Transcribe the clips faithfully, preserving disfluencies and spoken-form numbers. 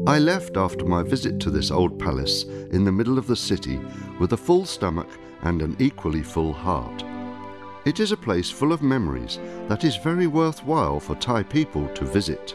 I left after my visit to this old palace in the middle of the city with a full stomach and an equally full heart. It is a place full of memories that is very worthwhile for Thai people to visit.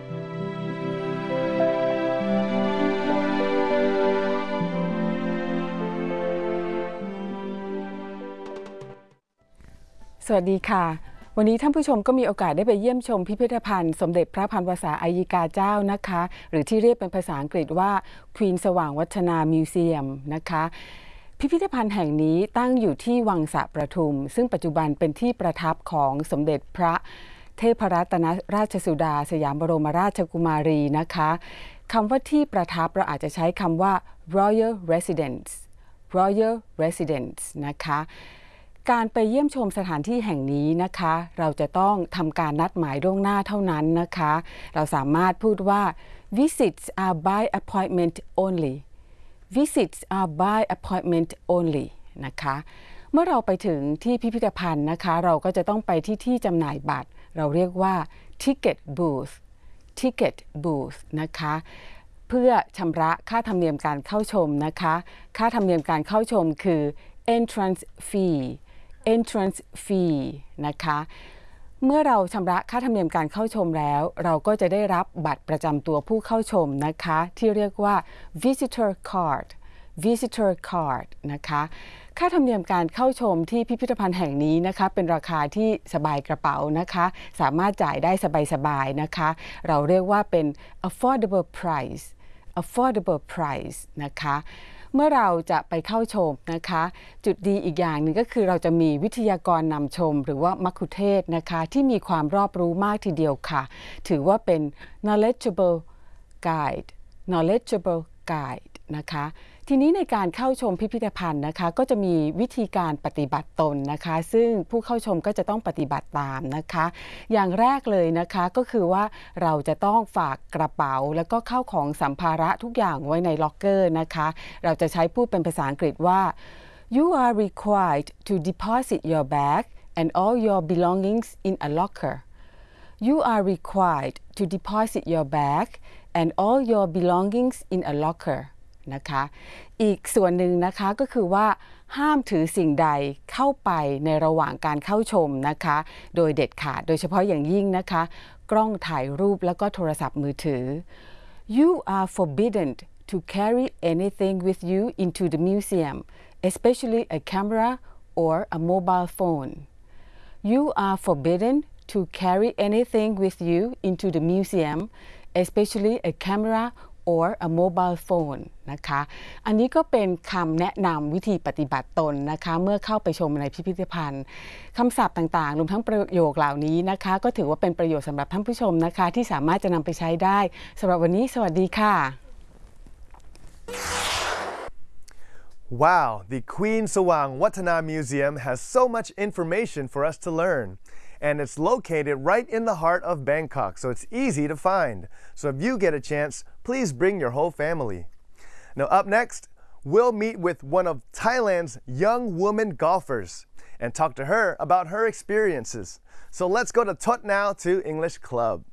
สวัสดีค่ะวันนี้ท่านผู้ชมก็มีโอกาสได้ไปเยี่ยมชมพิพิธภัณฑ์สมเด็จพระพันวษาอัยกาเจ้านะคะหรือที่เรียกเป็นภาษาอังกฤษว่า Queen สว่างวัฒนามิวเซียมนะคะพิพิธภัณฑ์แห่งนี้ตั้งอยู่ที่วังสะประทุมซึ่งปัจจุบันเป็นที่ประทับของสมเด็จพระเทพรัตนราชสุดาสยามบรมราชกุมารีนะคะคำว่าที่ประทับเราอาจจะใช้คำว่า Royal Residence Royal Residence นะคะการไปเยี่ยมชมสถานที่แห่งนี้นะคะเราจะต้องทำการนัดหมายล่วงหน้าเท่านั้นนะคะเราสามารถพูดว่า visits are by appointment only visits are by appointment only นะคะเมื่อเราไปถึงที่พิพิธภัณฑ์นะคะเราก็จะต้องไปที่ที่จำหน่ายบัตรเราเรียกว่า ticket booth ticket booth นะคะเพื่อชำระค่าธรรมเนียมการเข้าชมนะคะค่าธรรมเนียมการเข้าชมคือ entrance fee entrance fee นะคะเมื่อเราชำระค่าธรรมเนียมการเข้าชมแล้วเราก็จะได้รับบัตรประจำตัวผู้เข้าชมนะคะที่เรียกว่า visitor card visitor card นะคะค่าธรรมเนียมการเข้าชมที่พิพิธภัณฑ์แห่งนี้นะคะเป็นราคาที่สบายกระเป๋านะคะสามารถจ่ายได้สบายๆนะคะเราเรียกว่าเป็น affordable price affordable price นะคะเมื่อเราจะไปเข้าชมนะคะจุดดีอีกอย่างหนึ่งก็คือเราจะมีวิทยากรนำชมหรือว่ามัคคุเทศก์นะคะที่มีความรอบรู้มากทีเดียวค่ะถือว่าเป็น knowledgeable guide knowledgeable guide นะคะทีนี้ในการเข้าชมพิพิธภัณฑ์นะคะก็จะมีวิธีการปฏิบัติตนนะคะซึ่งผู้เข้าชมก็จะต้องปฏิบัติตามนะคะอย่างแรกเลยนะคะก็คือว่าเราจะต้องฝากกระเป๋าแล้วก็เข้าของสัมภาระทุกอย่างไว้ในล็อกเกอร์นะคะเราจะใช้พูดเป็นภาษาอังกฤษว่า you are required to deposit your bag and all your belongings in a locker you are required to deposit your bag and all your belongings in a lockerนะคะอีกส่วนหนึ่งนะคะก็คือว่าห้ามถือสิ่งใดเข้าไปในระหว่างการเข้าชมนะคะโดยเด็ดขาดโดยเฉพาะอย่างยิ่งนะคะกล้องถ่ายรูปแล้วก็โทรศัพท์มือถือ You are forbidden to carry anything with you into the museum especially a camera or a mobile phone You are forbidden to carry anything with you into the museum especially a camera or a mobile phone นะคะอันนี้ก็เป็นคำแนะนำวิธีปฏิบัติตนนะคะเมื่อเข้าไปชมในพิพิธภัณฑ์คำศัพท์ต่างๆรวมทั้งประโยคเหล่านี้นะคะก็ถือว่าเป็นประโยชน์สำหรับท่านผู้ชมนะคะที่สามารถจะนำไปใช้ได้สำหรับวันนี้สวัสดีค่ะ Wow, the Queen Sawang Watana Museum has so much information for us to learn. And it's located right in the heart of Bangkok, so it's easy to find. So if you get a chance, please bring your whole family. Now up next, we'll meet with one of Thailand's young woman golfers and talk to her about her experiences. So let's go to Tot now to English Club.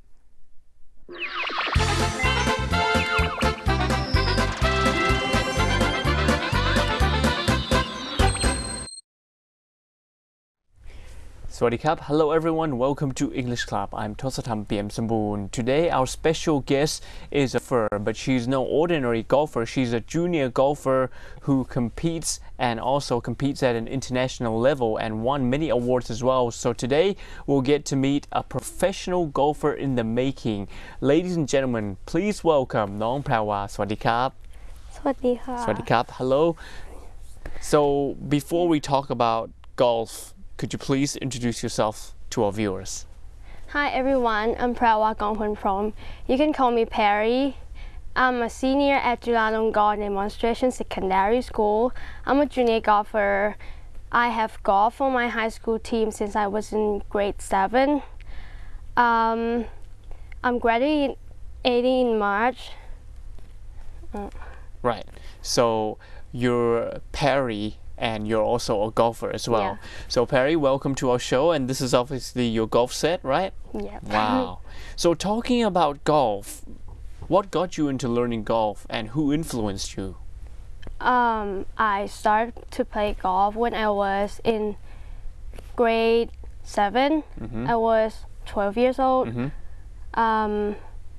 Swadikap. Hello everyone, welcome to English Club. I'm Tosatam P M Samboon. Today our special guest is a golfer, but she's no ordinary golfer. She's a junior golfer who competes and also competes at an international level and won many awards as well. So today we'll get to meet a professional golfer in the making. Ladies and gentlemen, please welcome Nong Prawa. Swadikap. Swadika. Swadikap. Hello. So before we talk about golf, could you please introduce yourself to our viewers? Hi everyone, I'm Prawa Gongpon. You can call me Perry. I'm a senior at Chulalongkorn Demonstration Secondary School. I'm a junior golfer. I have golfed for my high school team since I was in grade seven. Um, I'm graduating in March. Uh. Right. So you're Perry. And you're also a golfer as well. Yeah. So Perry, welcome to our show, and this is obviously your golf set, right? Yeah. Wow. So talking about golf, What got you into learning golf and who influenced you? Um, I started to play golf when I was in grade seven. Mm-hmm. I was twelve years old. Mm-hmm. Um,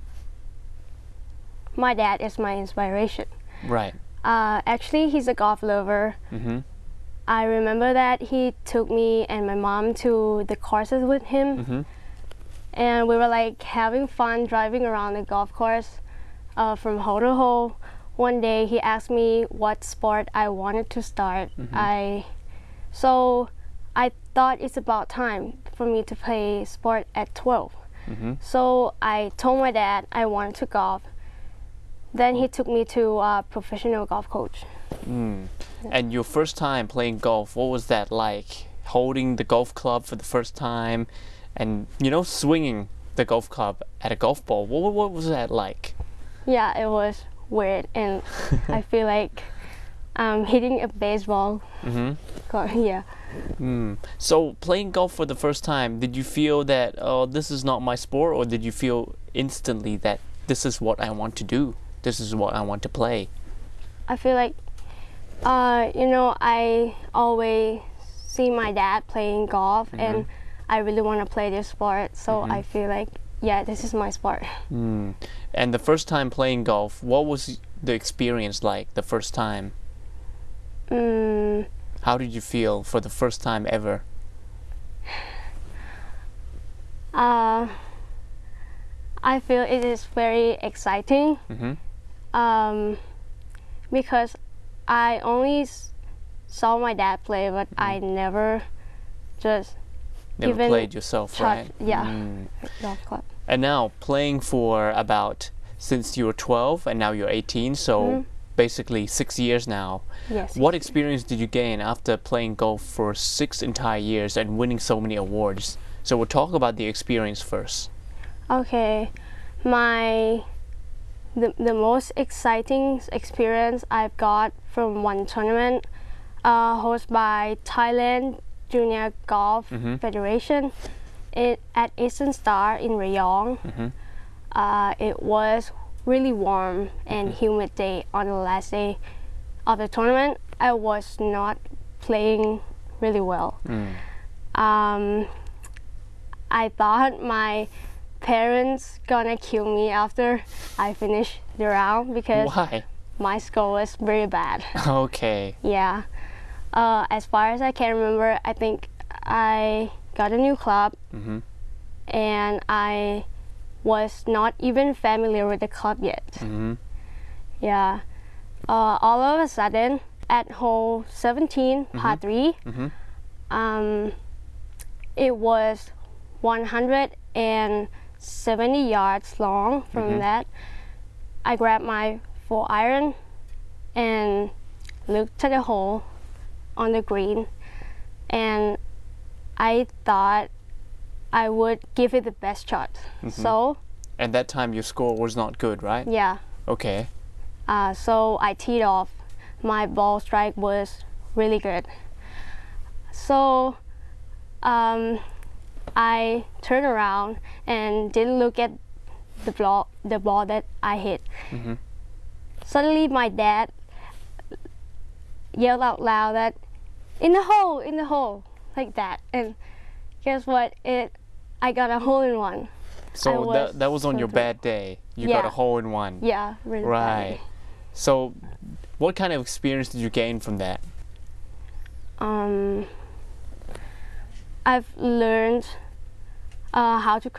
my dad is my inspiration. Right. Uh, actually, he's a golf lover. Mm-hmm. I remember that he took me and my mom to the courses with him. Mm-hmm. And we were like having fun driving around the golf course uh, from hole to hole. One day he asked me what sport I wanted to start. Mm-hmm. I so I thought it's about time for me to play sport at twelve. Mm-hmm. So I told my dad I wanted to golf. Then he took me to a professional golf coach. Mm. And your first time playing golf, what was that like? Holding the golf club for the first time and, you know, swinging the golf club at a golf ball. What, what was that like? Yeah, it was weird, and I feel like um, hitting a baseball. Mm-hmm. Yeah. Mm. So playing golf for the first time, did you feel that, oh, this is not my sport, or did you feel instantly that this is what I want to do? This is what I want to play? I feel like, uh, you know, I always see my dad playing golf, Mm-hmm. and I really want to play this sport. So Mm-hmm. I feel like, yeah, this is my sport. Mm. And the first time playing golf, what was the experience like the first time? Mm, How did you feel for the first time ever? uh, I feel it is very exciting. Mm-hmm. Um, because I only s- saw my dad play, but I never just Never even played yourself, touch- right? yeah. Mm. golf club. And now playing for about, since you were twelve and now you're eighteen, so Mhm. basically six years now. Yes. What experience did you gain after playing golf for six entire years and winning so many awards? So we'll talk about the experience first. Okay, my the the most exciting experience I've got from one tournament, uh, hosted by Thailand Junior Golf Mhm. Federation, it at Eastern Star in Rayong. Mhm. Uh, it was really warm and humid day on the last day of the tournament. I was not playing really well. Mm. Um, I thought my parents gonna kill me after I finished the round because Why? my score was very bad. Okay. Yeah. Uh, as far as I can remember, I think I got a new club Mm-hmm. and I was not even familiar with the club yet. Mm-hmm. Yeah. Uh, all of a sudden, at hole seventeen, par three, Mm-hmm. um, it was one hundred seventy yards long from Mhm. that. I grabbed my four iron and looked at the hole on the green, and I thought I would give it the best shot. So, And that time your score was not good, right? yeah. Okay. Uh, so I teed off. My ball strike was really good. So um, I turned around and didn't look at the ball, the ball that I hit. Mhm. Suddenly, my dad yelled out loud that "in the hole, in the hole," like that. And guess what? It I got a hole in one. I So was that, that was on so your good. bad day. You got a Yeah. hole in one. Yeah, really. Right. So what kind of experience did you gain from that? Um, I've learned uh, how to